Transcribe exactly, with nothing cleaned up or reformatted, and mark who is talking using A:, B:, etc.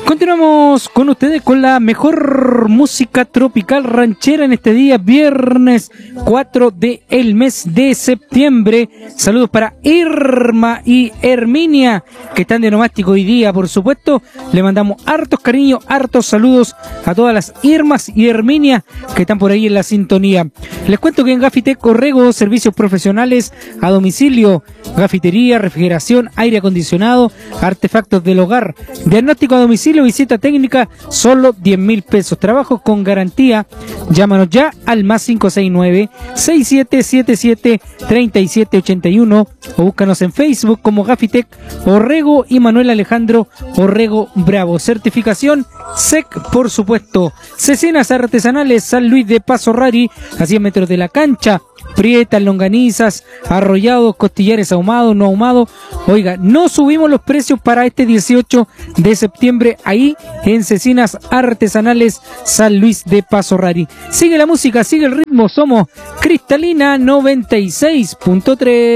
A: Continuamos con ustedes con la mejor música tropical ranchera en este día, viernes cuatro del mes de septiembre. Saludos para Irma y Herminia, que están de nomástico hoy día, por supuesto. Le mandamos hartos cariños, hartos saludos a todas las Irmas y Herminia que están por ahí en la sintonía. Les cuento que en Gafitec Orrego, servicios profesionales a domicilio, gafitería, refrigeración, aire acondicionado, artefactos del hogar, diagnóstico a domicilio, visita técnica, solo diez mil pesos. Trabajos con garantía. Llámanos ya al más cinco seis nueve, seis siete siete siete, tres siete ocho uno o búscanos en Facebook como Gafitec Orrego y Manuel Alejandro Orrego Bravo. Certificación S E C, por supuesto. Cecinas artesanales San Luis de Paso Rari, a cien metros de la cancha. Prietas, longanizas, arrollados, costillares ahumados, no ahumados. Oiga, no subimos los precios para este dieciocho de septiembre ahí en Cecinas Artesanales San Luis de Paso Rari. Sigue la música, sigue el ritmo, somos Cristalina noventa y seis punto tres.